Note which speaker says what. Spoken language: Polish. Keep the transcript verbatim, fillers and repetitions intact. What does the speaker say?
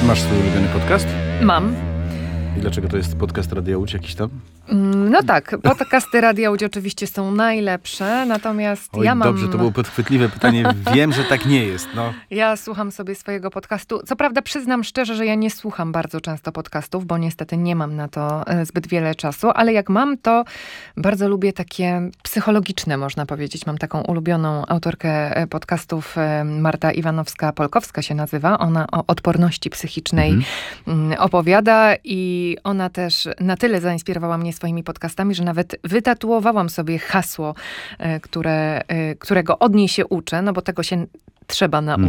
Speaker 1: masz swój ulubiony podcast?
Speaker 2: Mam.
Speaker 1: I dlaczego to jest podcast Radia Łódź jakiś tam?
Speaker 2: No tak, podcasty Radia Łódź oczywiście są najlepsze, natomiast
Speaker 1: Oj,
Speaker 2: ja mam...
Speaker 1: dobrze, to było podchwytliwe pytanie. Wiem, że tak nie jest. No.
Speaker 2: Ja słucham sobie swojego podcastu. Co prawda przyznam szczerze, że ja nie słucham bardzo często podcastów, bo niestety nie mam na to zbyt wiele czasu, ale jak mam, to bardzo lubię takie psychologiczne, można powiedzieć. Mam taką ulubioną autorkę podcastów, Marta Iwanowska-Polkowska się nazywa. Ona o odporności psychicznej mhm. opowiada i ona też na tyle zainspirowała mnie swoimi podcastami, że nawet wytatuowałam sobie hasło, które, którego od niej się uczę, no bo tego się trzeba nauczyć.